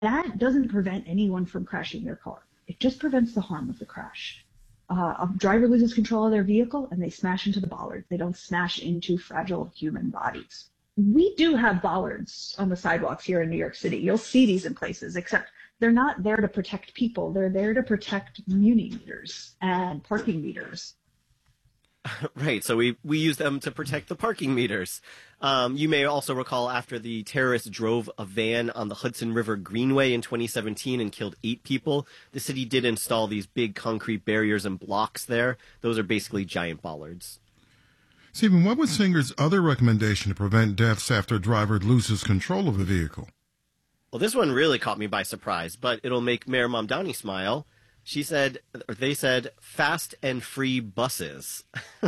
That doesn't prevent anyone from crashing their car. It just prevents the harm of the crash. A driver loses control of their vehicle and they smash into the bollards. They don't smash into fragile human bodies. We do have bollards on the sidewalks here in New York City. You'll see these in places, except they're not there to protect people. They're there to protect muni meters and parking meters. Right, so we use them to protect the parking meters. You may also recall after the terrorists drove a van on the Hudson River Greenway in 2017 and killed 8 people, the city did install these big concrete barriers and blocks there. Those are basically giant bollards. Stephen, what was Singer's other recommendation to prevent deaths after a driver loses control of a vehicle? Well, this one really caught me by surprise, but it'll make Mayor Mamdani smile. They said, fast and free buses.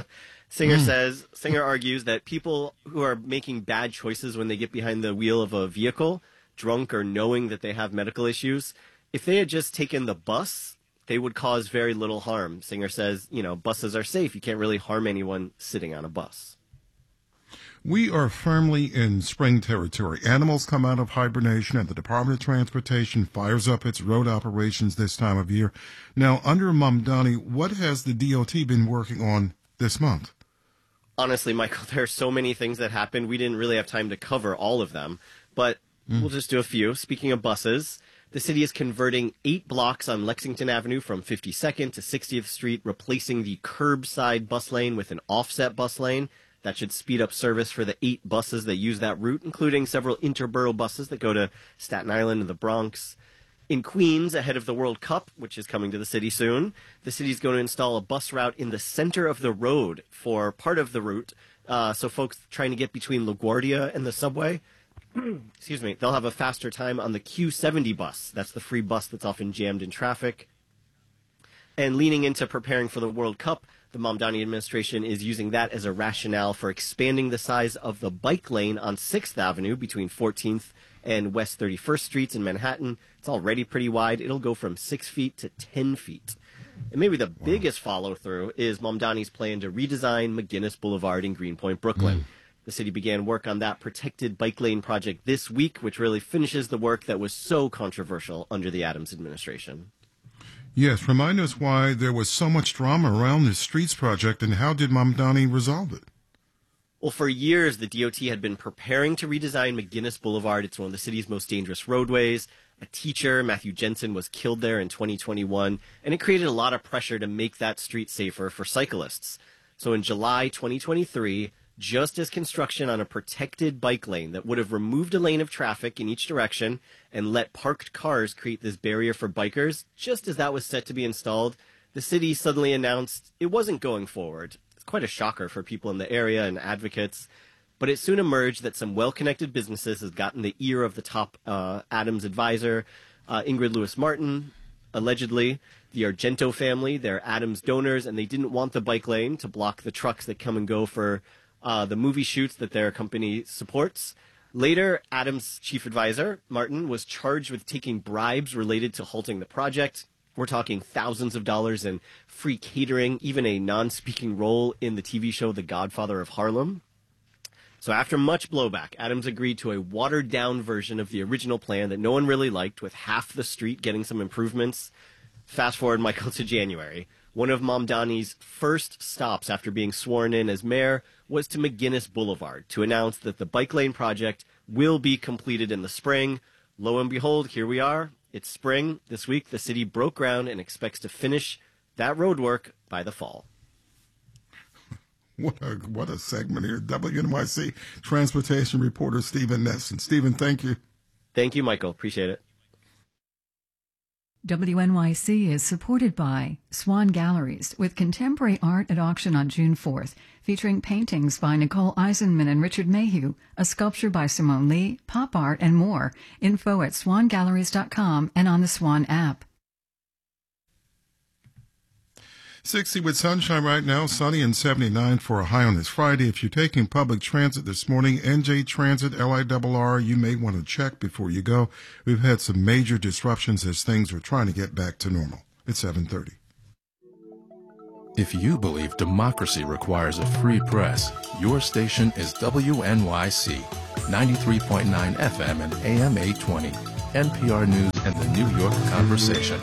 Singer argues that people who are making bad choices when they get behind the wheel of a vehicle, drunk or knowing that they have medical issues, if they had just taken the bus, they would cause very little harm. Singer says, buses are safe. You can't really harm anyone sitting on a bus. We are firmly in spring territory. Animals come out of hibernation, and the Department of Transportation fires up its road operations this time of year. Now, under Mamdani, what has the DOT been working on this month? Honestly, Michael, there are so many things that happened. We didn't really have time to cover all of them, but we'll just do a few. Speaking of buses, the city is converting 8 blocks on Lexington Avenue from 52nd to 60th Street, replacing the curbside bus lane with an offset bus lane. That should speed up service for the 8 buses that use that route, including several interborough buses that go to Staten Island and the Bronx. In Queens, ahead of the World Cup, which is coming to the city soon, the city's going to install a bus route in the center of the road for part of the route. So folks trying to get between LaGuardia and the subway, they'll have a faster time on the Q70 bus. That's the free bus that's often jammed in traffic. And leaning into preparing for the World Cup, the Mamdani administration is using that as a rationale for expanding the size of the bike lane on 6th Avenue between 14th and West 31st Streets in Manhattan. It's already pretty wide. It'll go from 6 feet to 10 feet. And maybe the biggest follow-through is Mamdani's plan to redesign McGinnis Boulevard in Greenpoint, Brooklyn. The city began work on that protected bike lane project this week, which really finishes the work that was so controversial under the Adams administration. Yes, remind us why there was so much drama around this streets project, and how did Mamdani resolve it? Well, for years, the DOT had been preparing to redesign McGinnis Boulevard. It's one of the city's most dangerous roadways. A teacher, Matthew Jensen, was killed there in 2021, and it created a lot of pressure to make that street safer for cyclists. So in July 2023, just as construction on a protected bike lane that would have removed a lane of traffic in each direction and let parked cars create this barrier for bikers, just as that was set to be installed, the city suddenly announced it wasn't going forward. It's quite a shocker for people in the area and advocates. But it soon emerged that some well-connected businesses has gotten the ear of the top Adams advisor, Ingrid Lewis-Martin, allegedly. The Argento family, they're Adams donors, and they didn't want the bike lane to block the trucks that come and go for the movie shoots that their company supports. Later, Adams' chief advisor, Martin, was charged with taking bribes related to halting the project. We're talking thousands of dollars in free catering, even a non-speaking role in the TV show The Godfather of Harlem. So after much blowback, Adams agreed to a watered-down version of the original plan that no one really liked, with half the street getting some improvements. Fast forward, Michael, to January. One of Mamdani's first stops after being sworn in as mayor was to McGinnis Boulevard to announce that the bike lane project will be completed in the spring. Lo and behold, here we are. It's spring. This week, the city broke ground and expects to finish that road work by the fall. What a segment here. WNYC transportation reporter Stephen Nesson. Stephen, thank you. Thank you, Michael. Appreciate it. WNYC is supported by Swan Galleries, with contemporary art at auction on June 4th, featuring paintings by Nicole Eisenman and Richard Mayhew, a sculpture by Simone Lee, pop art, and more. Info at swangalleries.com and on the Swan app. 60 with sunshine right now, sunny and 79 for a high on this Friday. If you're taking public transit this morning, NJ Transit, LIRR, you may want to check before you go. We've had some major disruptions as things are trying to get back to normal. It's 7:30. If you believe democracy requires a free press, your station is WNYC, 93.9 FM and AM 820. NPR News and the New York Conversation.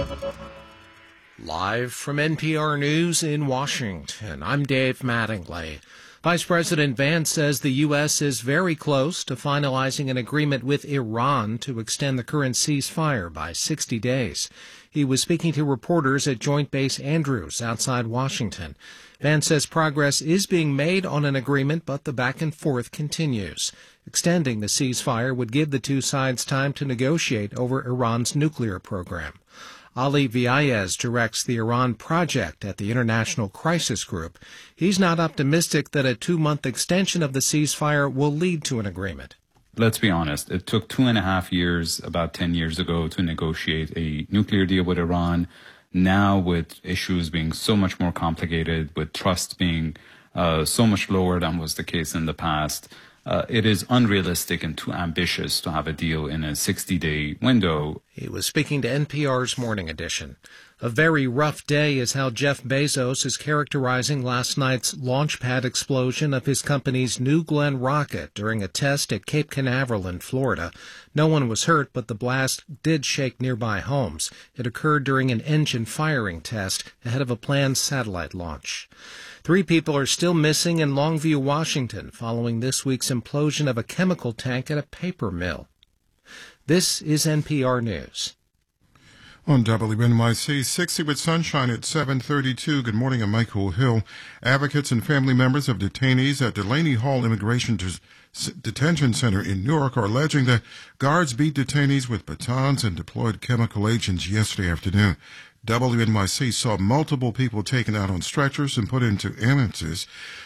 Live from NPR News in Washington, I'm Dave Mattingly. Vice President Vance says the U.S. is very close to finalizing an agreement with Iran to extend the current ceasefire by 60 days. He was speaking to reporters at Joint Base Andrews outside Washington. Vance says progress is being made on an agreement, but the back and forth continues. Extending the ceasefire would give the two sides time to negotiate over Iran's nuclear program. Ali Viayez directs the Iran project at the International Crisis Group. He's not optimistic that a 2-month extension of the ceasefire will lead to an agreement. Let's be honest. It took 2.5 years, about 10 years ago, to negotiate a nuclear deal with Iran. Now, with issues being so much more complicated, with trust being so much lower than was the case in the past, it is unrealistic and too ambitious to have a deal in a 60-day window. He was speaking to NPR's Morning Edition. A very rough day is how Jeff Bezos is characterizing last night's launch pad explosion of his company's New Glenn rocket during a test at Cape Canaveral in Florida. No one was hurt, but the blast did shake nearby homes. It occurred during an engine firing test ahead of a planned satellite launch. 3 people are still missing in Longview, Washington, following this week's implosion of a chemical tank at a paper mill. This is NPR News. On WNYC, 60 with sunshine at 7:32. Good morning, I'm Michael Hill. Advocates and family members of detainees at Delaney Hall Immigration Detention Center in Newark are alleging that guards beat detainees with batons and deployed chemical agents yesterday afternoon. WNYC saw multiple people taken out on stretchers and put into ambulances.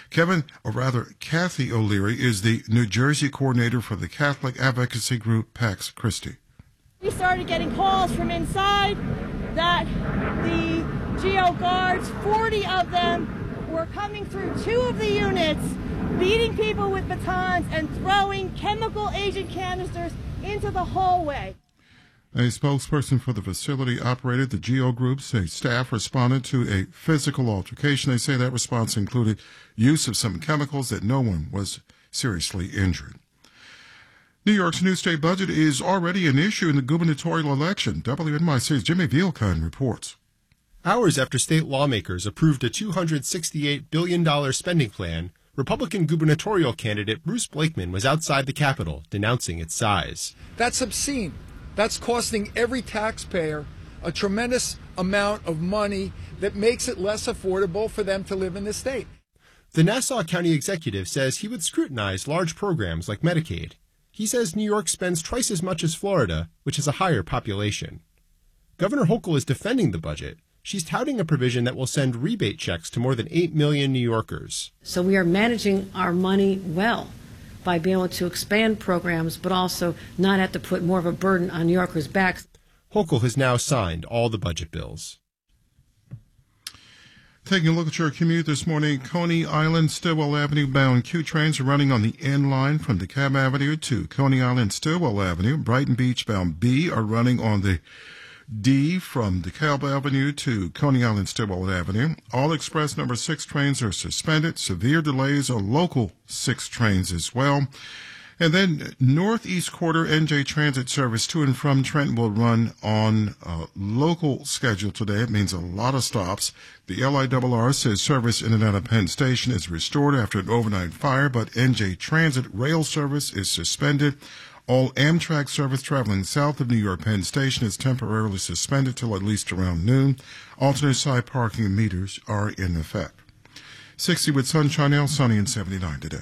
Kathy O'Leary is the New Jersey coordinator for the Catholic advocacy group Pax Christi. We started getting calls from inside that the GO guards, 40 of them, were coming through 2 of the units, beating people with batons and throwing chemical agent canisters into the hallway. A spokesperson for the facility operated the GO group say staff responded to a physical altercation. They say that response included use of some chemicals, that no one was seriously injured. New York's new state budget is already an issue in the gubernatorial election. WNYC's Jimmy Vielkind reports. Hours after state lawmakers approved a $268 billion spending plan, Republican gubernatorial candidate Bruce Blakeman was outside the Capitol denouncing its size. That's obscene. That's costing every taxpayer a tremendous amount of money that makes it less affordable for them to live in the state. The Nassau County executive says he would scrutinize large programs like Medicaid. He says New York spends twice as much as Florida, which has a higher population. Governor Hochul is defending the budget. She's touting a provision that will send rebate checks to more than 8 million New Yorkers. So we are managing our money well by being able to expand programs, but also not have to put more of a burden on New Yorkers' backs. Hochul has now signed all the budget bills. Taking a look at your commute this morning, Coney Island, Stillwell Avenue bound Q trains are running on the N line from DeKalb Avenue to Coney Island, Stillwell Avenue. Brighton Beach bound B are running on the D from DeKalb Avenue to Coney Island, Stillwell Avenue. All Express number 6 trains are suspended. Severe delays on local 6 trains as well. And then Northeast Quarter NJ Transit service to and from Trenton will run on a local schedule today. It means a lot of stops. The LIRR says service in and out of Penn Station is restored after an overnight fire, but NJ Transit rail service is suspended. All Amtrak service traveling south of New York Penn Station is temporarily suspended till at least around noon. Alternate side parking meters are in effect. 60 with sunshine, now sunny and 79 today.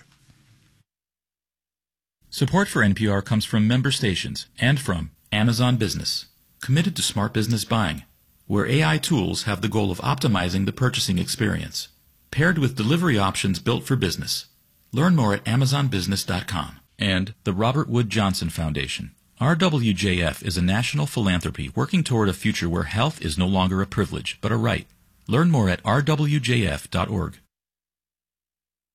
Support for NPR comes from member stations and from Amazon Business, committed to smart business buying, where AI tools have the goal of optimizing the purchasing experience, paired with delivery options built for business. Learn more at amazonbusiness.com. And the Robert Wood Johnson Foundation. RWJF is a national philanthropy working toward a future where health is no longer a privilege, but a right. Learn more at rwjf.org.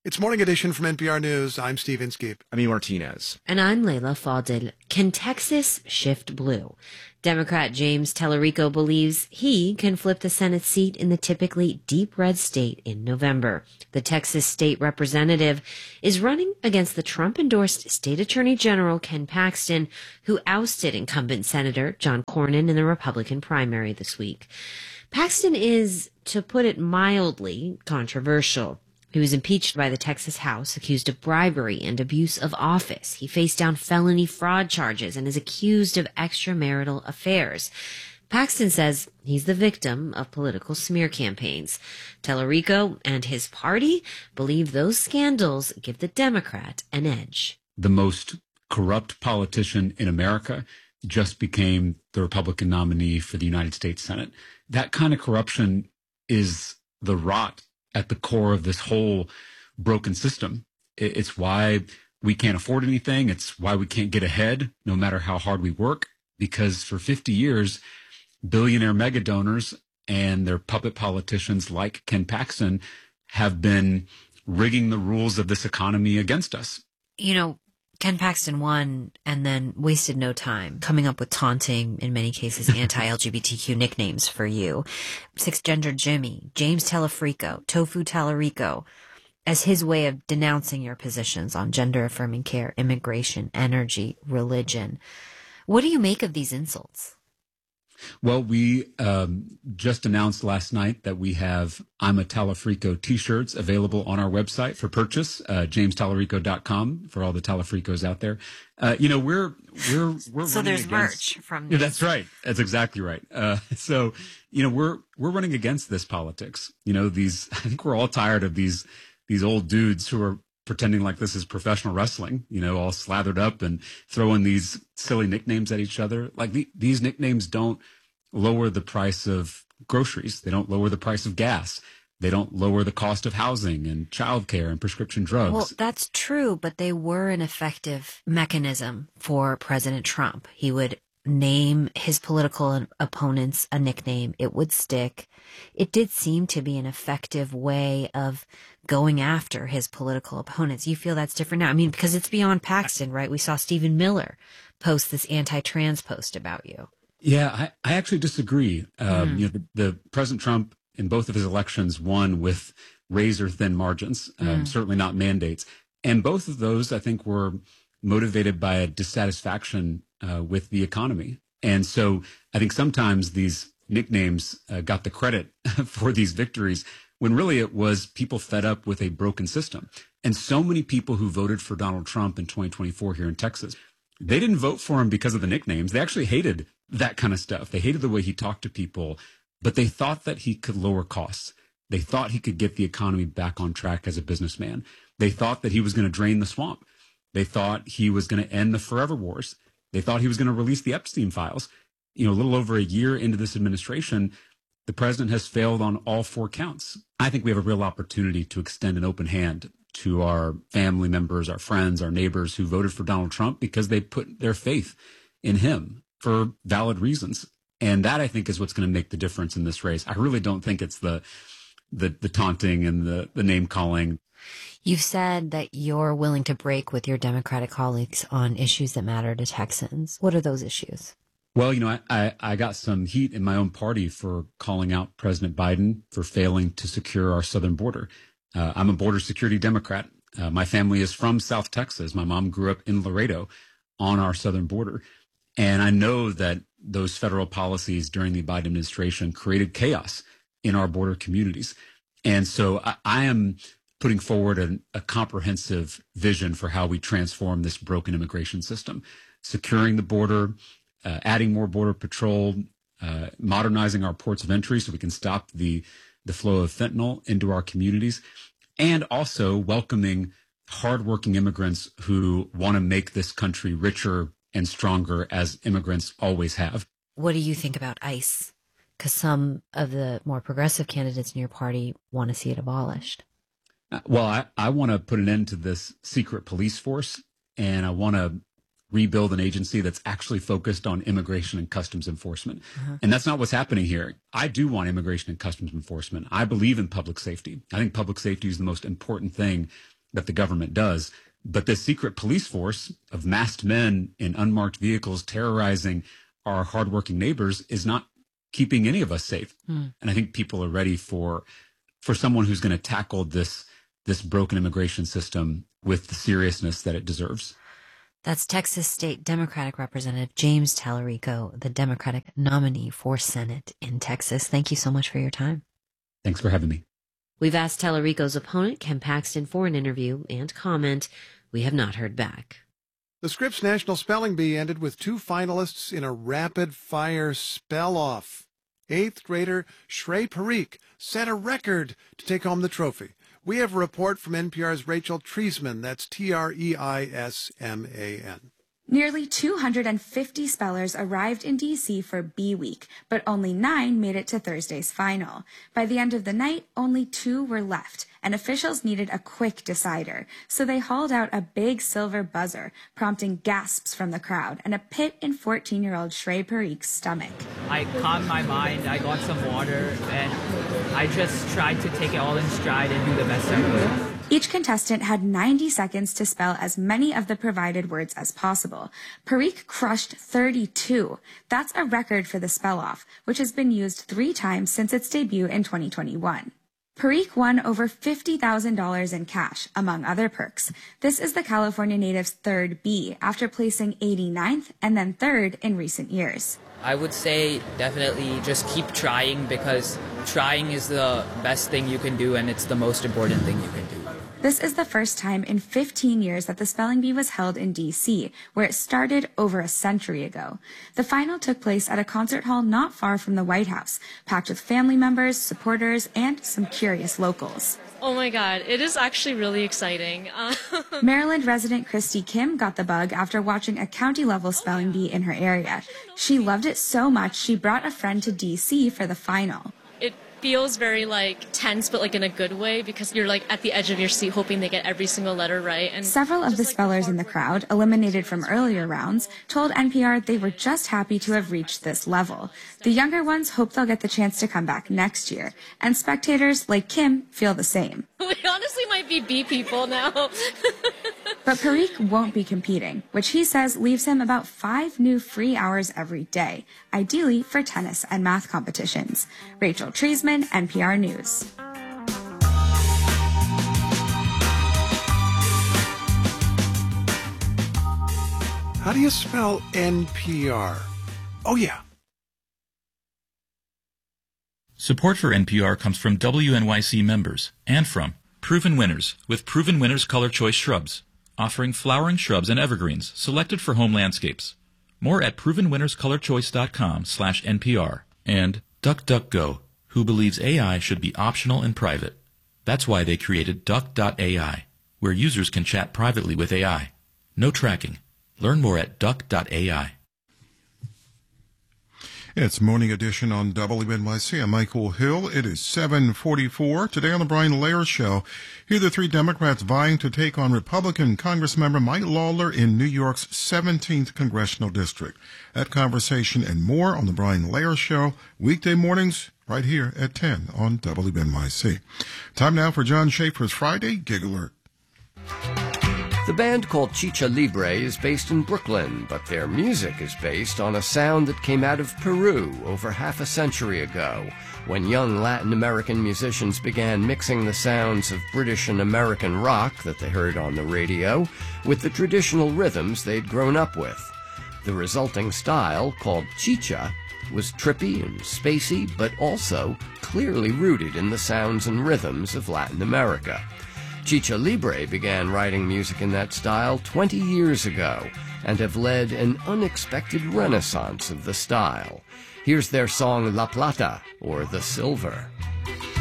It's Morning Edition from NPR News. I'm Steve Inskeep. I'm E. Martinez. And I'm Layla Fadel. Can Texas shift blue? Democrat James Tallarico believes he can flip the Senate seat in the typically deep red state in November. The Texas state representative is running against the Trump-endorsed state attorney general Ken Paxton, who ousted incumbent Senator John Cornyn in the Republican primary this week. Paxton is, to put it mildly, controversial. He was impeached by the Texas House, accused of bribery and abuse of office. He faced down felony fraud charges and is accused of extramarital affairs. Paxton says he's the victim of political smear campaigns. Tallarico and his party believe those scandals give the Democrat an edge. The most corrupt politician in America just became the Republican nominee for the United States Senate. That kind of corruption is the rot at the core of this whole broken system. It's why we can't afford anything. It's why we can't get ahead, no matter how hard we work, because for 50 years, billionaire mega donors and their puppet politicians like Ken Paxton have been rigging the rules of this economy against us. You know, Ken Paxton won and then wasted no time coming up with taunting, in many cases, anti-LGBTQ nicknames for you. Six-Gender Jimmy, James Tallarico, Tofu Tallarico, as his way of denouncing your positions on gender-affirming care, immigration, energy, religion. What do you make of these insults? Well, we just announced last night that we have I'm a Tallarico t-shirts available on our website for purchase, jamestallarico.com, for all the Tallafricos out there. We're so there's merch from these. Yeah, that's right. That's exactly right. We're running against this politics. I think we're all tired of these old dudes who are pretending like this is professional wrestling, all slathered up and throwing these silly nicknames at each other. Like these nicknames don't lower the price of groceries. They don't lower the price of gas. They don't lower the cost of housing and childcare and prescription drugs. Well, that's true, but they were an effective mechanism for President Trump. He would name his political opponents a nickname. It would stick. It did seem to be an effective way of going after his political opponents. You feel that's different now? I mean, because it's beyond Paxton, right? We saw Stephen Miller post this anti-trans post about you. Yeah, I actually disagree. The President Trump in both of his elections won with razor thin margins, certainly not mandates. And both of those, I think, were motivated by a dissatisfaction with the economy. And so I think sometimes these nicknames got the credit for these victories when really it was people fed up with a broken system. And so many people who voted for Donald Trump in 2024 here in Texas, they didn't vote for him because of the nicknames. They actually hated that kind of stuff. They hated the way he talked to people, but they thought that he could lower costs. They thought he could get the economy back on track as a businessman. They thought that he was going to drain the swamp. They thought he was going to end the forever wars. They thought he was going to release the Epstein files. A little over a year into this administration, the president has failed on all four counts. I think we have a real opportunity to extend an open hand to our family members, our friends, our neighbors who voted for Donald Trump because they put their faith in him for valid reasons. And that, I think, is what's going to make the difference in this race. I really don't think it's the taunting and the name calling. You've said that you're willing to break with your Democratic colleagues on issues that matter to Texans. What are those issues? Well, I got some heat in my own party for calling out President Biden for failing to secure our southern border. I'm a border security Democrat. My family is from South Texas. My mom grew up in Laredo on our southern border. And I know that those federal policies during the Biden administration created chaos in our border communities. And so I am putting forward a comprehensive vision for how we transform this broken immigration system, securing the border, adding more border patrol, modernizing our ports of entry so we can stop the flow of fentanyl into our communities, and also welcoming hardworking immigrants who want to make this country richer and stronger, as immigrants always have. What do you think about ICE? Because some of the more progressive candidates in your party want to see it abolished. Well, I want to put an end to this secret police force, and I want to rebuild an agency that's actually focused on immigration and customs enforcement. And that's not what's happening here. I do want immigration and customs enforcement. I believe in public safety. I think public safety is the most important thing that the government does. But this secret police force of masked men in unmarked vehicles terrorizing our hardworking neighbors is not keeping any of us safe. And I think people are ready for someone who's going to tackle this broken immigration system with the seriousness that it deserves. That's Texas State Democratic Representative James Tallarico, the Democratic nominee for Senate in Texas. Thank you so much for your time. Thanks for having me. We've asked Tallarico's opponent, Ken Paxton, for an interview and comment. We have not heard back. The Scripps National Spelling Bee ended with 2 finalists in a rapid-fire spell-off. 8th grader Shrey Parikh set a record to take home the trophy. We have a report from NPR's Rachel Treisman. That's Treisman. Nearly 250 spellers arrived in D.C. for Bee Week, but only 9 made it to Thursday's final. By the end of the night, only 2 were left, and officials needed a quick decider, so they hauled out a big silver buzzer, prompting gasps from the crowd and a pit in 14-year-old Shrey Parikh's stomach. I calmed my mind, I got some water, and I just tried to take it all in stride and do the best I could. Each contestant had 90 seconds to spell as many of the provided words as possible. Parikh crushed 32. That's a record for the spell-off, which has been used 3 times since its debut in 2021. Parikh won over $50,000 in cash, among other perks. This is the California native's 3rd B, after placing 89th and then 3rd in recent years. I would say definitely just keep trying, because trying is the best thing you can do and it's the most important thing you can do. This is the first time in 15 years that the Spelling Bee was held in D.C., where it started over a century ago. The final took place at a concert hall not far from the White House, packed with family members, supporters, and some curious locals. Oh my God, it is actually really exciting. Maryland resident Christy Kim got the bug after watching a county-level spelling bee in her area. She loved it so much she brought a friend to D.C. for the final. It feels very tense, but in a good way, because you're at the edge of your seat hoping they get every single letter right. And several of the spellers in the crowd, eliminated from earlier rounds, told NPR they were just happy to have reached this level. The younger ones hope they'll get the chance to come back next year, and spectators like Kim feel the same. We honestly might be bee people now. But Parikh won't be competing, which he says leaves him about 5 new free hours every day, ideally for tennis and math competitions. Rachel Treisman, NPR News. How do you spell NPR? Oh, yeah. Support for NPR comes from WNYC members and from Proven Winners with Proven Winners Color Choice Shrubs, offering flowering shrubs and evergreens selected for home landscapes. More at provenwinnerscolorchoice.com/NPR. And DuckDuckGo, who believes AI should be optional and private. That's why they created Duck.ai, where users can chat privately with AI. No tracking. Learn more at Duck.ai. It's Morning Edition on WNYC. I'm Michael Hill. It is 7:44. Today on the Brian Lehrer Show, here are the 3 Democrats vying to take on Republican Congressmember Mike Lawler in New York's 17th Congressional District. That conversation and more on the Brian Lehrer Show, weekday mornings right here at 10 on WNYC. Time now for John Schaefer's Friday Gig Alert. The band called Chicha Libre is based in Brooklyn, but their music is based on a sound that came out of Peru over half a century ago, when young Latin American musicians began mixing the sounds of British and American rock that they heard on the radio with the traditional rhythms they'd grown up with. The resulting style, called chicha, was trippy and spacey, but also clearly rooted in the sounds and rhythms of Latin America. Chicha Libre began writing music in that style 20 years ago and have led an unexpected renaissance of the style. Here's their song La Plata, or The Silver.